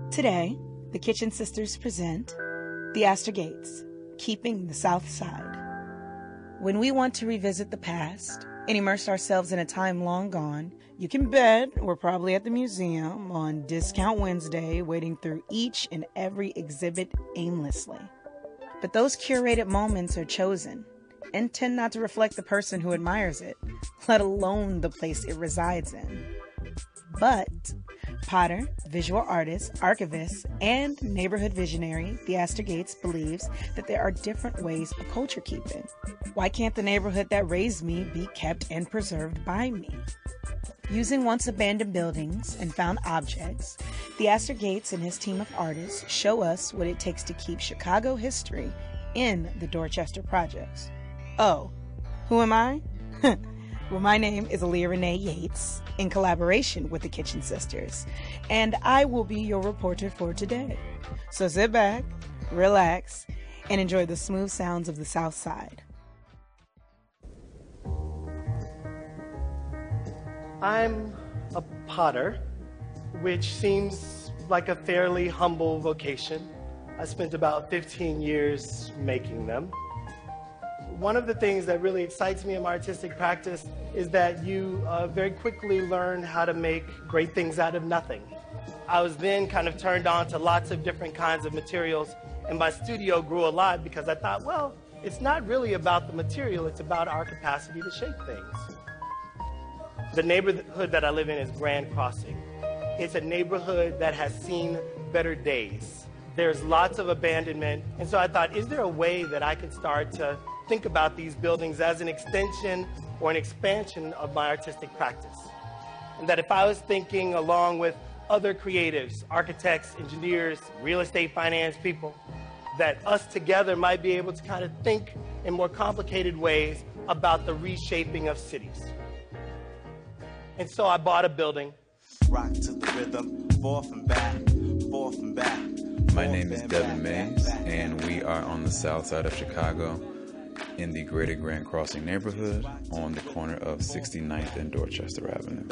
Today, the Kitchen Sisters present The Astor Gates, Keeping the South Side. When we want to revisit the past and immerse ourselves in a time long gone, you can bet we're probably at the museum on Discount Wednesday, wading through each and every exhibit aimlessly. But those curated moments are chosen and tend not to reflect the person who admires it, let alone the place it resides in. But Potter, visual artist, archivist, and neighborhood visionary, the Astor Gates believes that there are different ways of culture keeping. Why can't the neighborhood that raised me be kept and preserved by me? Using once abandoned buildings and found objects, the Astor Gates and his team of artists show us what it takes to keep Chicago history in the Dorchester projects. Oh, who am I? Well, my name is Aaliyah Renee Yates, in collaboration with the Kitchen Sisters, and I will be your reporter for today. So sit back, relax, and enjoy the smooth sounds of the South Side. I'm a potter, which seems like a fairly humble vocation. I spent about 15 years making them. One of the things that really excites me in my artistic practice is that you very quickly learn how to make great things out of nothing. I was then kind of turned on to lots of different kinds of materials, and my studio grew a lot because I thought, well, it's not really about the material, it's about our capacity to shape things. The neighborhood that I live in is Grand Crossing. It's a neighborhood that has seen better days. There's lots of abandonment, and so I thought, is there a way that I could start to think about these buildings as an extension or an expansion of my artistic practice? And that if I was thinking along with other creatives, architects, engineers, real estate finance people, that us together might be able to kind of think in more complicated ways about the reshaping of cities. And so I bought a building. Rock to the rhythm, forth and back, forth and back. My name is Devin Mays, and we are on the south side of Chicago in the greater Grand Crossing neighborhood on the corner of 69th and Dorchester Avenue.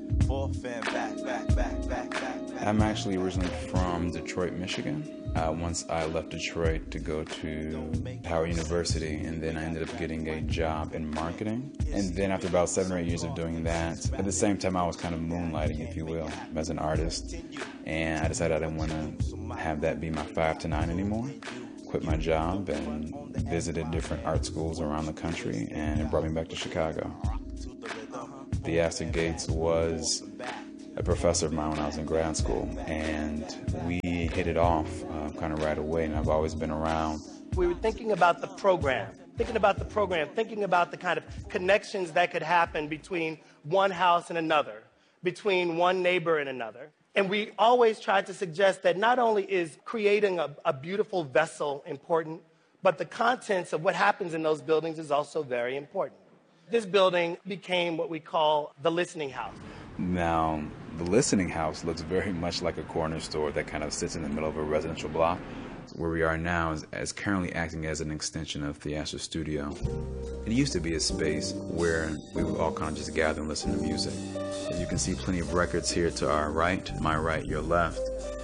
I'm actually originally from Detroit, Michigan. Once I left Detroit to go to Howard University, and then I ended up getting a job in marketing. And then after about 7 or 8 years of doing that, at the same time I was kind of moonlighting, if you will, as an artist. And I decided I didn't want to have that be my 5 to 9 anymore. Quit my job and visited different art schools around the country, and it brought me back to Chicago. The Astor Gates was a professor of mine when I was in grad school, and we hit it off kind of right away, and I've always been around. We were thinking about the program, thinking about the kind of connections that could happen between one house and another, between one neighbor and another. And we always tried to suggest that not only is creating a beautiful vessel important, but the contents of what happens in those buildings is also very important. This building became what we call the Listening House. Now, the Listening House looks very much like a corner store that kind of sits in the middle of a residential block. Where we are now is currently acting as an extension of the Astor Studio. It used to be a space where we would all kind of just gather and listen to music. As you can see, plenty of records here to our right, my right, your left.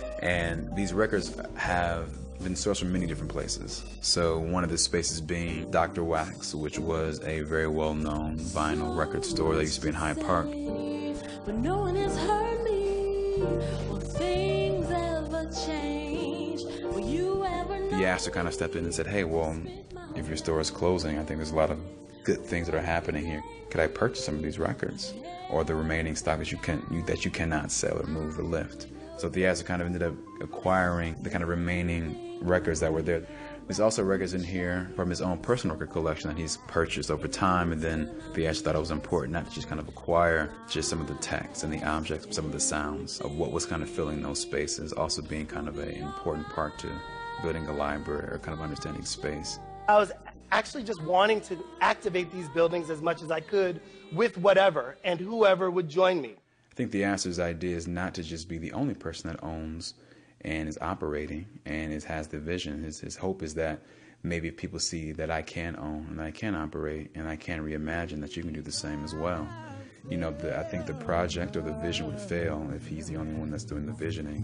And these records have been sourced from many different places. So one of the spaces being Dr. Wax, which was a very well-known vinyl record store that used to be in Hyde Park. But no one has heard me. Will things ever change? Will you ever know? The Astor kind of stepped in and said, hey, well, if your store is closing, I think there's a lot of good things that are happening here. Could I purchase some of these records? Or the remaining stock that you cannot sell or move or lift? So the Astor kind of ended up acquiring the kind of remaining records that were there. There's also records in here from his own personal record collection that he's purchased over time, and then the Astor thought it was important not to just kind of acquire just some of the text and the objects, some of the sounds of what was kind of filling those spaces, also being kind of an important part to building a library or kind of understanding space. I was actually just wanting to activate these buildings as much as I could with whatever and whoever would join me. I think the Astor's idea is not to just be the only person that owns and is operating and has the vision. His hope is that maybe if people see that I can own and I can operate and I can reimagine, that you can do the same as well. You know, I think the project or the vision would fail if he's the only one that's doing the visioning.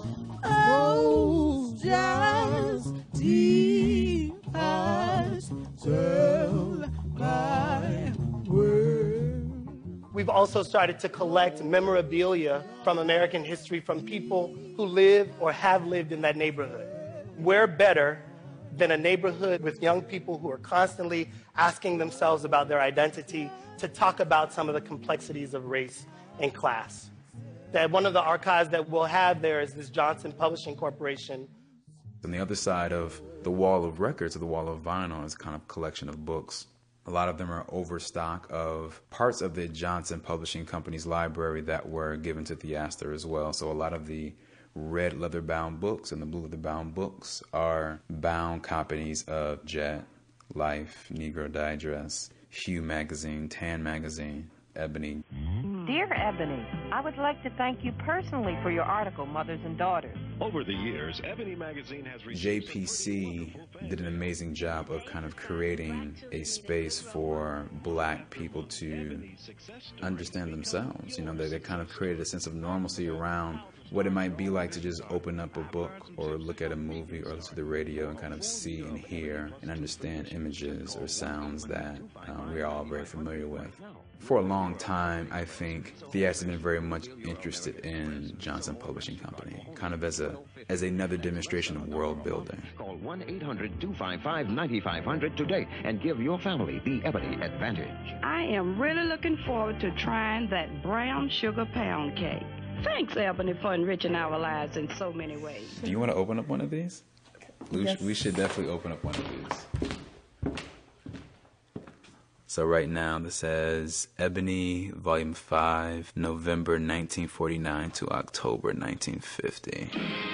Oh, just deep eyes tell my world. We've also started to collect memorabilia from American history from people who live or have lived in that neighborhood. Where better than a neighborhood with young people who are constantly asking themselves about their identity to talk about some of the complexities of race and class. That one of the archives that we'll have there is this Johnson Publishing Corporation. On the other side of the wall of records, or the wall of vinyl, is kind of a collection of books. A lot of them are overstock of parts of the Johnson Publishing Company's library that were given to Theaster as well. So a lot of the red leather-bound books and the blue leather-bound books are bound copies of Jet, Life, Negro Digest, Hue Magazine, Tan Magazine, Ebony. Dear Ebony, I would like to thank you personally for your article, Mothers and Daughters. Over the years, Ebony Magazine has JPC did an amazing job of kind of creating a space for black people to understand themselves. You know, they kind of created a sense of normalcy around what it might be like to just open up a book or look at a movie or listen to the radio and kind of see and hear and understand images or sounds that we're all very familiar with. For a long time, I think Theaster has been very much interested in Johnson Publishing Company, kind of as another demonstration of world building. Call 1-800-255-9500 today and give your family the Ebony advantage. I am really looking forward to trying that brown sugar pound cake. Thanks, Ebony, for enriching our lives in so many ways. Do you want to open up one of these? Yes. We should definitely open up one of these. So right now this says Ebony, Volume 5, November 1949 to October 1950.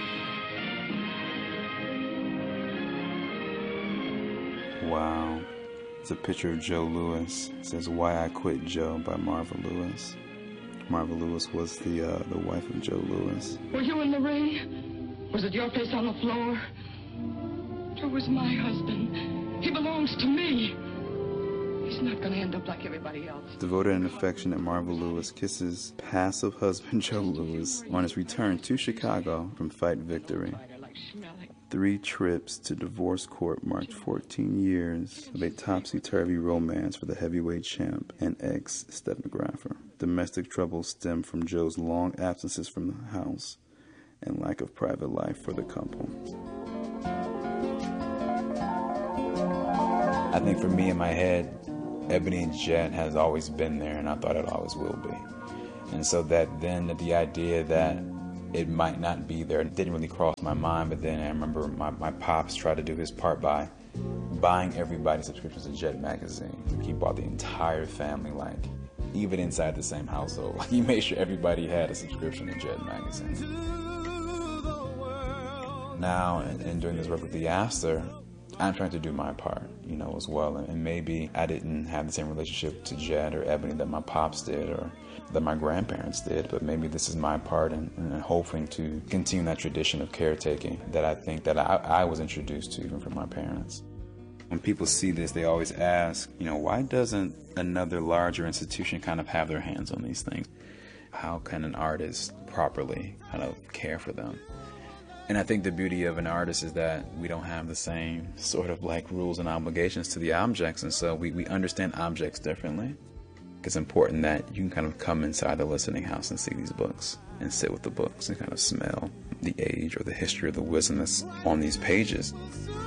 Wow. It's a picture of Joe Louis. It says Why I Quit Joe by Marva Lewis. Marva Lewis was the wife of Joe Louis. Were you in the ring? Was it your face on the floor? Joe was my husband. He belongs to me. He's not going to end up like everybody else. Devoted and affectionate Marva Lewis kisses passive husband Joe Louis on his return to Chicago from Fight Victory. 3 trips to divorce court marked 14 years of a topsy-turvy romance for the heavyweight champ and ex-stenographer. Domestic troubles stem from Joe's long absences from the house and lack of private life for the couple. I think for me in my head, Ebony and Jet has always been there, and I thought it always will be. And so that then the idea that it might not be there didn't really cross my mind, but then I remember my pops tried to do his part by buying everybody subscriptions to Jet magazine. He bought the entire family, like, even inside the same household. He made sure everybody had a subscription to Jet magazine. Now, and doing this work with Theaster, I'm trying to do my part, you know, as well. And maybe I didn't have the same relationship to Jet or Ebony that my pops did or that my grandparents did, but maybe this is my part in hoping to continue that tradition of caretaking that I think that I was introduced to even from my parents. When people see this, they always ask, you know, why doesn't another larger institution kind of have their hands on these things? How can an artist properly kind of care for them? And I think the beauty of an artist is that we don't have the same sort of like rules and obligations to the objects, and so we understand objects differently. It's important that you can kind of come inside the listening house and see these books and sit with the books and kind of smell the age or the history or the wisdom that's on these pages.